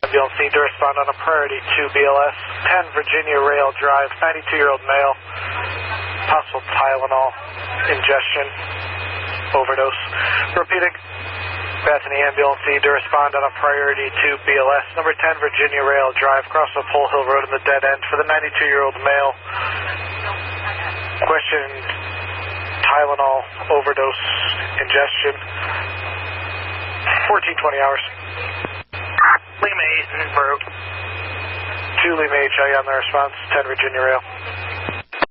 Ambulance need to respond on a priority to BLS, 10 Virginia Rail Drive, 92-year-old male, possible Tylenol ingestion, overdose. Repeating, Bethany Ambulance need to respond on a priority to BLS, number 10 Virginia Rail Drive, across the Pole Hill Road in the dead end for the 92-year-old male. Question, Tylenol overdose ingestion, 14-20 hours. Lima 8 and Broke. 2 Lima HI on the response, 10 Virginia Rail.